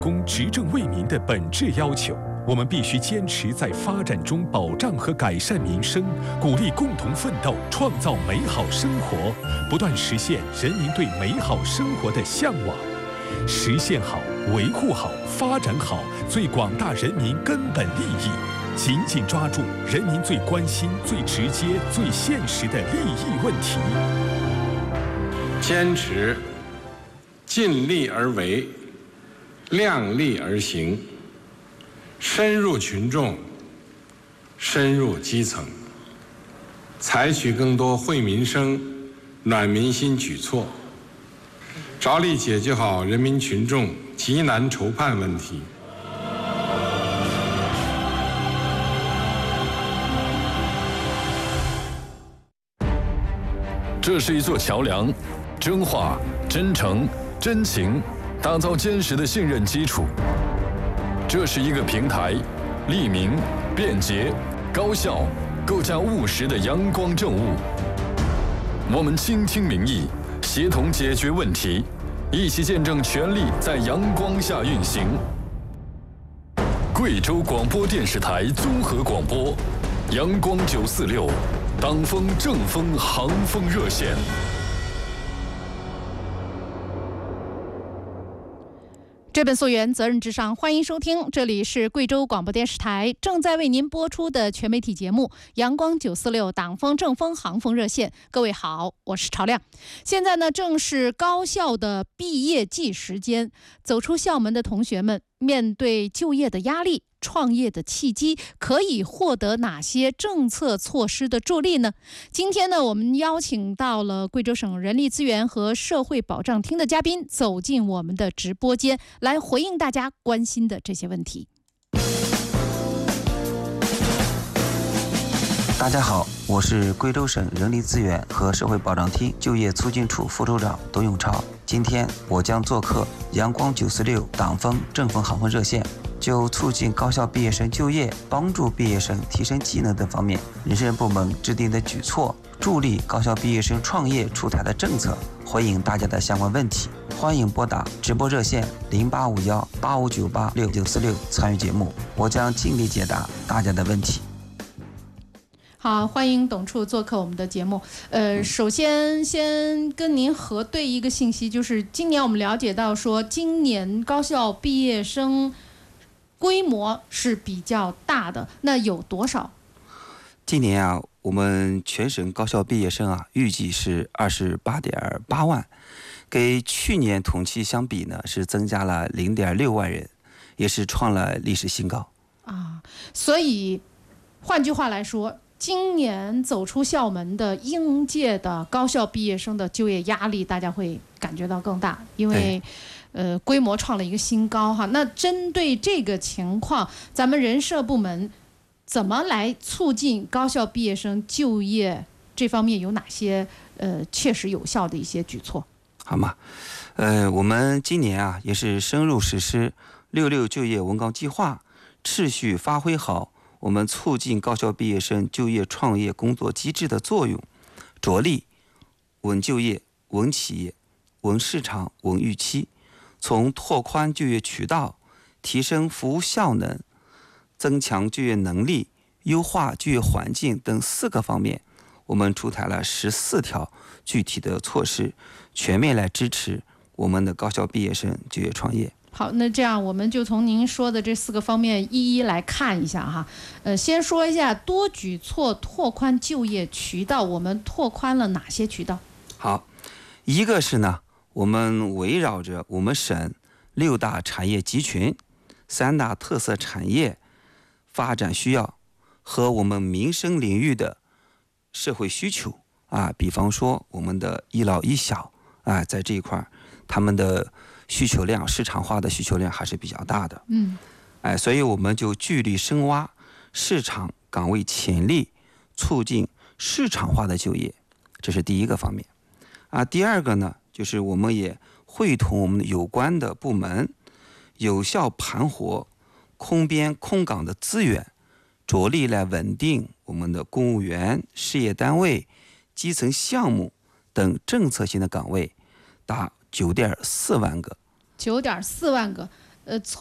供执政为民的本质要求。我们必须坚持在发展中保障和改善民生，鼓励共同奋斗，创造美好生活，不断实现人民对美好生活的向往。实现好、维护好、发展好最广大人民根本利益，紧紧抓住人民最关心、最直接、最现实的利益问题。 坚持尽力而为，量力而行，深入群众，深入基层，采取更多惠民生、暖民心举措，着力解决好人民群众急难愁盼问题。 这是一座桥梁，真话、真诚、真情，打造坚实的信任基础。这是一个平台，利民、便捷、高效，构架务实的阳光政务。我们倾听民意，协同解决问题，一起见证权力在阳光下运行。贵州广播电视台综合广播，阳光946，党风政风航风热线。 追本溯源，责任至上，欢迎收听，这里是贵州广播电视台正在为您播出的全媒体节目《阳光946党风政风航风热线》。各位好，我是朝亮。现在呢，正是高校的毕业季时间，走出校门的同学们面对就业的压力、创业的契机，可以获得哪些政策措施的助力呢？今天呢，我们邀请到了贵州省人力资源和社会保障厅的嘉宾走进我们的直播间，来回应大家关心的这些问题。 大家好，我是贵州省人力资源和社会保障厅就业促进处副处长董永超。今天我将做客阳光946党风政风航风热线，就促进高校毕业生就业、帮助毕业生提升技能等方面，人事部门制定的举措，助力高校毕业生创业出台的政策，回应大家的相关问题。欢迎拨打直播热线085185986946参与节目，我将尽力解答大家的问题。 好，欢迎董处做客我们的节目。首先跟您核对一个信息，就是今年我们了解到说，今年高校毕业生规模是比较大的，那有多少？ 今年啊，我们全省高校毕业生啊，预计是28.8万，跟去年同期相比呢，是增加了0.6万人，也是创了历史新高啊。所以换句话来说，今年走出校门的应届的高校毕业生的就业压力，大家会感觉到更大，因为规模创了一个新高哈。那针对这个情况，咱们人社部门怎么来促进高校毕业生就业？这方面有哪些切实有效的一些举措？ 好吗？我们今年啊也是深入实施66就业文稿计划，持续发挥好我们促进高校毕业生就业创业工作机制的作用，着力稳就业、稳企业、稳市场、稳预期，从拓宽就业渠道、提升服务效能、增强就业能力、优化就业环境等4个方面，我们出台了14条具体的措施，全面来支持我们的高校毕业生就业创业。 好，那这样我们就从您说的这4个方面一一来看一下哈。先说一下多举措拓宽就业渠道，我们拓宽了哪些渠道？ 好，一个是呢，我们围绕着我们省6大产业集群、3大特色产业发展需要和我们民生领域的社会需求啊，比方说我们的一老一小啊，在这一块他们的需求量、市场化的需求量还是比较大的。所以我们就聚力深挖市场岗位潜力，促进市场化的就业，这是第一个方面。第二个呢，就是我们也会同我们有关的部门，有效盘活空编空岗的资源，着力来稳定我们的公务员、事业单位、基层项目等政策性的岗位，达9.4万个。 9.4万个，